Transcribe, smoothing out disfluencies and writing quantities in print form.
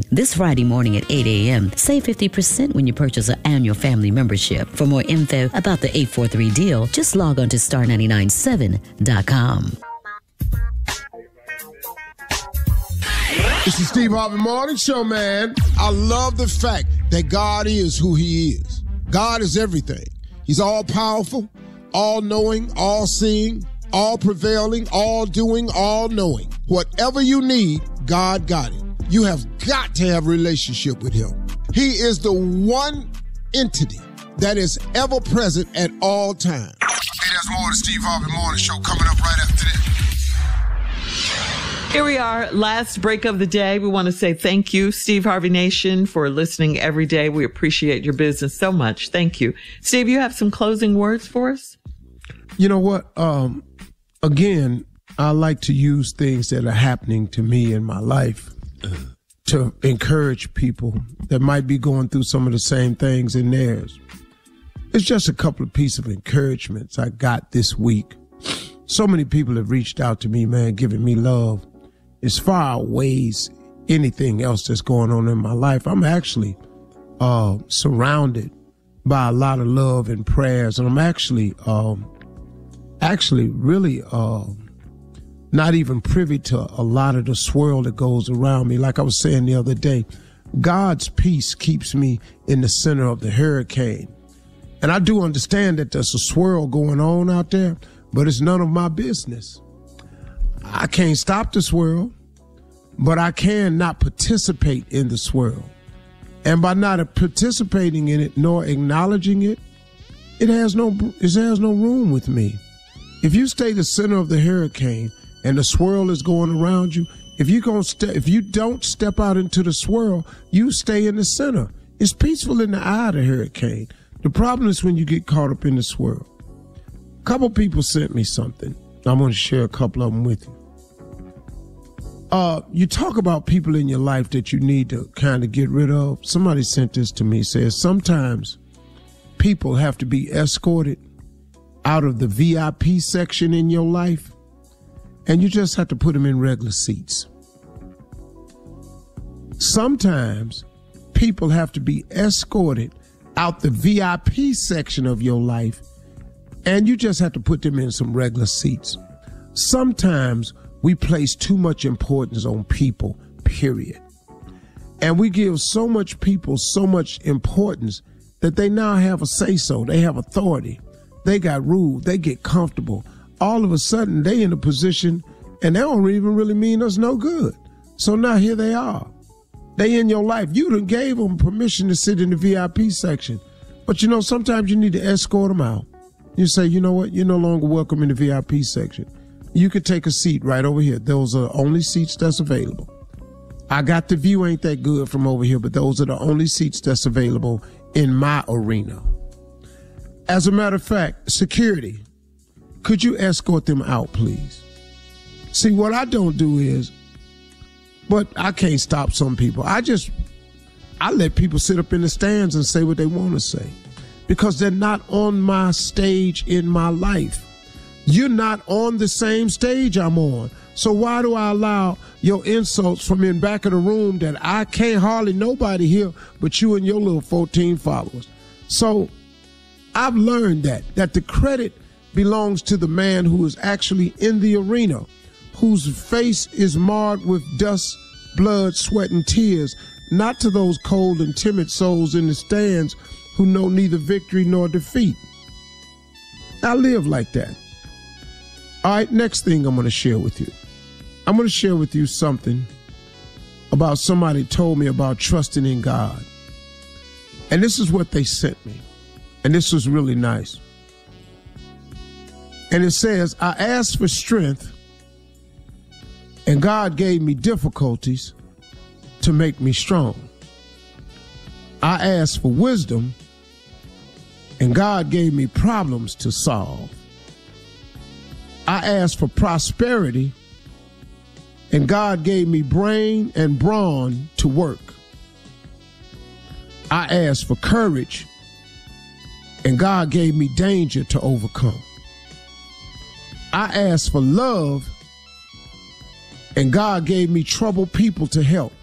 this Friday morning at 8 a.m. Save 50% when you purchase an annual family membership. For more info about the 843 deal, just log on to star997.com. It's the Steve Harvey Morning Show, man. I love the fact that God is who he is. God is everything. He's all-powerful, all-knowing, all-seeing, all-prevailing, all-doing, all-knowing. Whatever you need, God got it. You have got to have a relationship with him. He is the one entity that is ever present at all times. Hey, there's more of the Steve Harvey Morning Show coming up right after this. Here we are, last break of the day. We want to say thank you, Steve Harvey Nation, for listening every day. We appreciate your business so much. Thank you. Steve, you have some closing words for us? You know what? Again, I like to use things that are happening to me in my life to encourage people that might be going through some of the same things in theirs. It's just a couple of pieces of encouragements I got this week. So many people have reached out to me, man, giving me love. As far outweighs anything else that's going on in my life. I'm actually surrounded by a lot of love and prayers, and I'm actually really not even privy to a lot of the swirl that goes around me. Like I was saying the other day, God's peace keeps me in the center of the hurricane. And I do understand that there's a swirl going on out there, but it's none of my business. I can't stop the swirl, but I can not participate in the swirl. And by not participating in it nor acknowledging it, it has no room with me. If you stay the center of the hurricane and the swirl is going around you, if you don't step out into the swirl, you stay in the center. It's peaceful in the eye of the hurricane. The problem is when you get caught up in the swirl. A couple people sent me something. I'm going to share a couple of them with you. You talk about people in your life that you need to kind of get rid of. Somebody sent this to me. Says sometimes people have to be escorted out of the VIP section in your life, and you just have to put them in regular seats. Sometimes people have to be escorted out the VIP section of your life, and you just have to put them in some regular seats. Sometimes we place too much importance on people, period. And we give so much people so much importance that they now have a say-so. They have authority. They got rule. They get comfortable. All of a sudden, they in a position, and they don't even really mean us no good. So now here they are. They in your life. You done gave them permission to sit in the VIP section. But you know, sometimes you need to escort them out. You say, you know what? You're no longer welcome in the VIP section. You could take a seat right over here. Those are the only seats that's available. I got the view ain't that good from over here, but those are the only seats that's available in my arena. As a matter of fact, security, could you escort them out, please? See, what I don't do is, but I can't stop some people. I let people sit up in the stands and say what they want to say because they're not on my stage in my life. You're not on the same stage I'm on. So why do I allow your insults from in back of the room that I can't hardly nobody hear but you and your little 14 followers? So I've learned that the credit belongs to the man who is actually in the arena, whose face is marred with dust, blood, sweat, and tears, not to those cold and timid souls in the stands who know neither victory nor defeat. I live like that. All right, next thing I'm going to share with you. I'm going to share with you something about somebody told me about trusting in God. And this is what they sent me. And this was really nice. And it says, I asked for strength, and God gave me difficulties to make me strong. I asked for wisdom, and God gave me problems to solve. I asked for prosperity, and God gave me brain and brawn to work. I asked for courage, and God gave me danger to overcome. I asked for love, and God gave me troubled people to help.